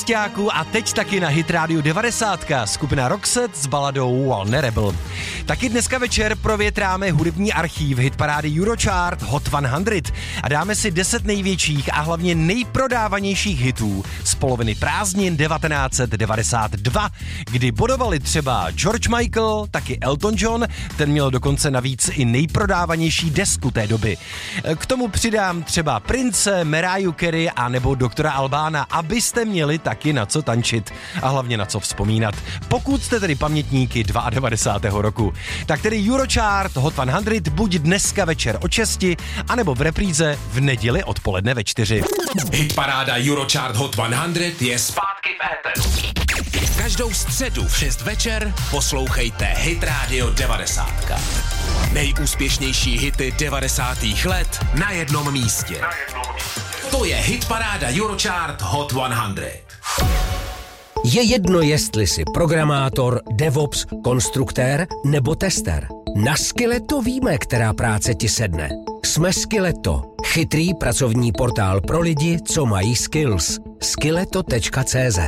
hostiáku a teď taky na Hit Radio 90. Skupina Roxette s baladou Vulnerable. Taky dneska večer provětráme hudební archív hitparády Eurochart Hot 100 a dáme si 10 největších a hlavně nejprodávanějších hitů z poloviny prázdnin 1992, kdy bodovali třeba George Michael, taky Elton John, ten měl dokonce navíc i nejprodávanější desku té doby. K tomu přidám třeba Prince, Mariah Carey a nebo doktora Albána, abyste měli taky na co tančit a hlavně na co vzpomínat. Pokud jste tedy pamětníky 92. roku. Tak tedy Eurochart Hot 100 buď dneska večer od 6, anebo v repríze v neděli odpoledne ve 4. Hitparáda Eurochart Hot 100 je zpátky v éteru. Každou středu v 6 večer poslouchejte Hit Radio 90. Nejúspěšnější hity 90. let na jednom místě. To je Hitparáda Eurochart Hot 100. Je jedno, jestli jsi programátor, DevOps, konstruktér nebo tester. Na Skilleto víme, která práce ti sedne. Jsme Skilleto, chytrý pracovní portál pro lidi, co mají skills. Skilleto.cz.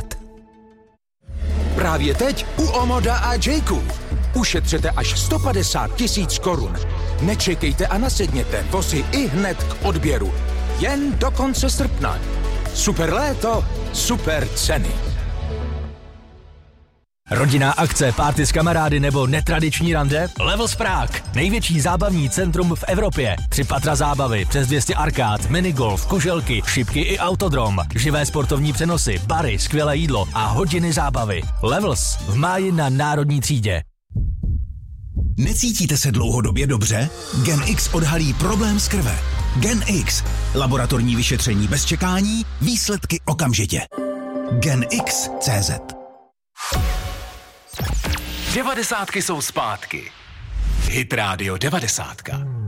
Právě teď u Omoda a Jayku. Ušetřete až 150 000 korun. Nečekejte a nasedněte, vozy i hned k odběru. Jen do konce srpna. Super léto, super ceny. Rodinná akce, party s kamarády nebo netradiční rande? Levels Prague. Největší zábavní centrum v Evropě. 3 patra zábavy, přes 200 arkád, minigolf, kuželky, šipky i autodrom. Živé sportovní přenosy, bary, skvělé jídlo a hodiny zábavy. Levels v máji na Národní třídě. Necítíte se dlouhodobě dobře? GenX odhalí problém z krve. GenX. Laboratorní vyšetření bez čekání, výsledky okamžitě. GenX.cz. 90 jsou zpátky. Hit Radio 90.